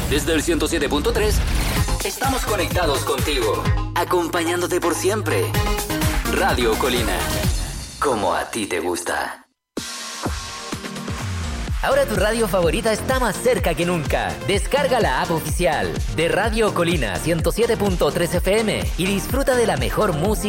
Desde el 107.3, estamos conectados contigo, acompañándote por siempre. Radio Colina, como a ti te gusta. Ahora tu radio favorita está más cerca que nunca. Descarga la app oficial de Radio Colina 107.3 FM y disfruta de la mejor música